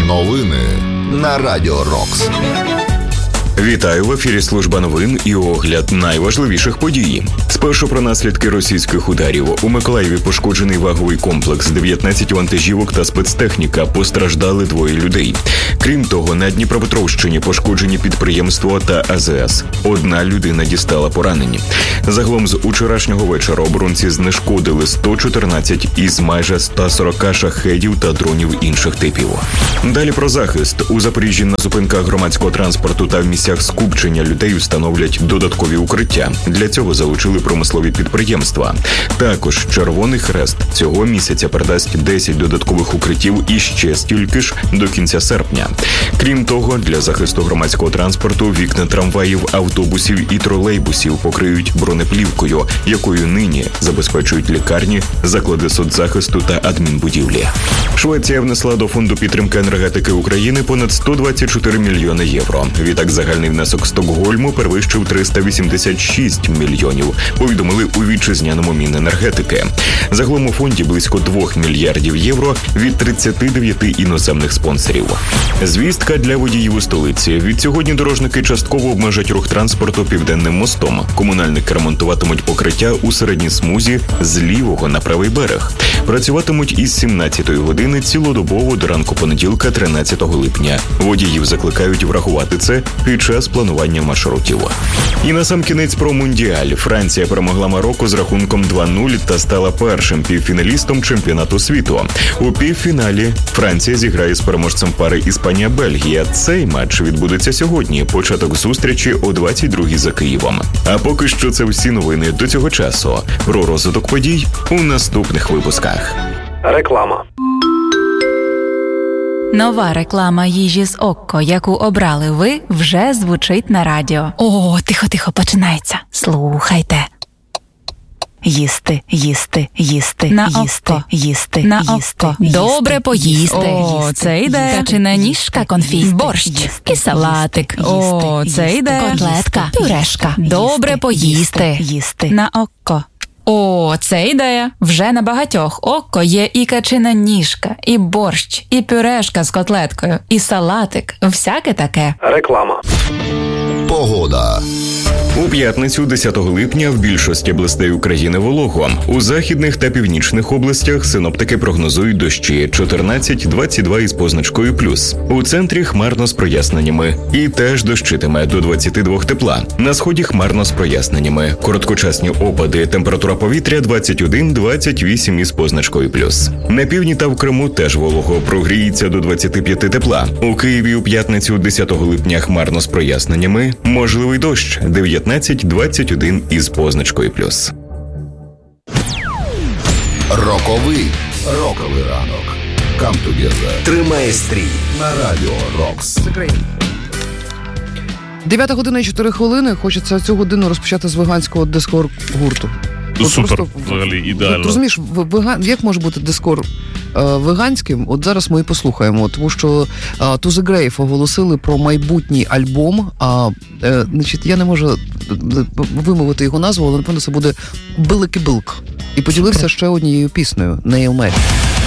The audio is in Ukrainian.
Новини на Радіо Рокс. Вітаю, в ефірі служба новин і огляд найважливіших подій. Спершу про наслідки російських ударів. У Миколаєві пошкоджений ваговий комплекс, 19 вантажівок та спецтехніка, постраждали 2 людей. Крім того, на Дніпропетровщині пошкоджені підприємство та АЗС. 1 людина дістала поранення. Загалом з учорашнього вечора оборонці знешкодили 114 із майже 140 шахедів та дронів інших типів. Далі про захист. У Запоріжжі на зупинках громадського транспорту та в місцях скупчення людей встановлять додаткові укриття. Для цього залучили промислові підприємства. Також Червоний Хрест цього місяця передасть 10 додаткових укриттів і ще стільки ж до кінця серпня. Крім того, для захисту громадського транспорту вікна трамваїв, автобусів і тролейбусів покриють бронеплівкою, якою нині забезпечують лікарні, заклади соцзахисту та адмінбудівлі. Швеція внесла до фонду підтримки енергетики України понад 124 мільйони євро. Відтак загальний внесок Стокгольму перевищив 386 мільйонів, повідомили у вітчизняному Міненергетики. Загалом у фонді близько 2 мільярдів євро від 39 іноземних спонсорів. Звістка для водіїв у столиці. Відсьогодні дорожники частково обмежать рух транспорту Південним мостом. Комунальники ремонтуватимуть покриття у середній смузі з лівого на правий берег. Працюватимуть із 17-ї години цілодобово до ранку понеділка, 13 липня. Водіїв закликають врахувати це під час планування маршрутів. І насамкінець про Мундіаль. Франція перемогла Марокко з рахунком 2-0 та стала першим півфіналістом чемпіонату світу. У півфіналі Франція зіграє з переможцем пари Іспанія-Бельгія. Цей матч відбудеться сьогодні. Початок зустрічі о 22-й за Києвом. А поки що це всі новини до цього часу. Про розвиток подій у наступних випусках. Реклама. Нова реклама їжі з Окко, яку обрали ви, вже звучить на радіо. О, тихо, починається. Слухайте. Їсти, їсти, їсти, на їсти, Окко. Їсти, на їсти, Окко. Їсти. Добре поїсти. О, це йде. Качина ніжка, конфіт, борщ і салатик. О, це йде. Котлетка, пюрешка. Добре поїсти. Їсти. На Окко. О, це ідея. Вже на багатьох Окко є і качина ніжка, і борщ, і пюрешка з котлеткою, і салатик. Всяке таке. Реклама. Погода. У п'ятницю, 10 липня, в більшості областей України волого. У західних та північних областях синоптики прогнозують дощі 14-22 із позначкою плюс. У центрі хмарно з проясненнями. І теж дощитиме до 22 тепла. На сході хмарно з проясненнями. Короткочасні опади, температура повітря 21-28 із позначкою плюс. На півдні та в Криму теж волого, прогріється до 25 тепла. У Києві у п'ятницю, 10 липня, хмарно з проясненнями. Можливий дощ 19-21 із позначкою плюс. Роковий ранок. Come together. Тримає стрій На Радіо Рокс. 9 година і 4 хвилини. Хочеться цю годину розпочати з веганського дискор-гурту. Супер, взагалі, ідеально. От, розумієш, як може бути дискор веганським? От зараз ми і послухаємо, тому що To The Grave оголосили про майбутній альбом. Значить, я не можу вимовити його назву, але напевно це буде Билики-Билк. І поділився ще однією піснею Nail Match.